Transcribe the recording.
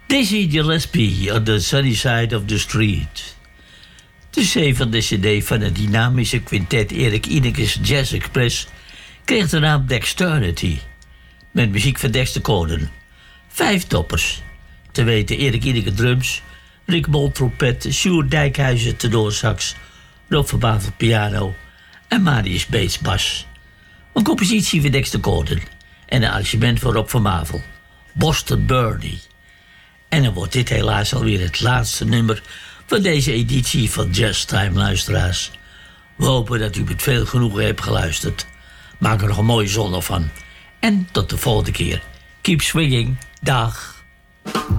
Dizzy Gillespie on the Sunny Side of the Street. De C van de cd van het dynamische quintet Erik Inekes Jazz Express kreeg de naam Dexternity, met muziek van Dexter Gordon. 5 toppers, te weten Erik Ineke drums, Rick Mol trompet, Sjoerd Dijkhuizen tenorsax, Rob van Bavel piano en Marius Beets bas. Een compositie van Dexter Gordon en een arrangement van Rob van Bavel, Boston Birdie. En dan wordt dit helaas alweer het laatste nummer van deze editie van Jazz Time, luisteraars. We hopen dat u met veel genoegen hebt geluisterd. Maak er nog een mooie zondag van. En tot de volgende keer. Keep swinging. Dag.